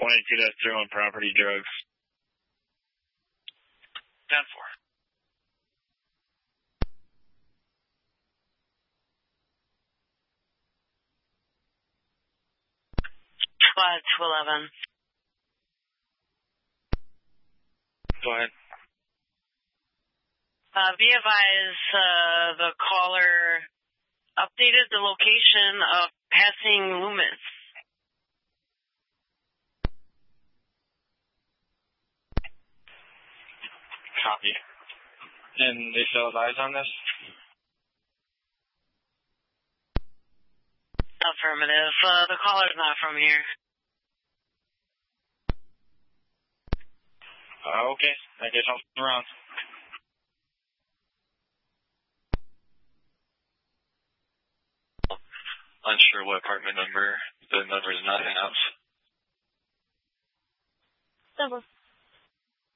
22-0 on property drugs. 10-4. Squad 211. Go ahead. Be advised, the caller updated the location of passing Loomis. Copy. And they still have eyes on this? Affirmative. The caller's not from here. Okay. I guess I'll stick around. Unsure what apartment number the number is not announced.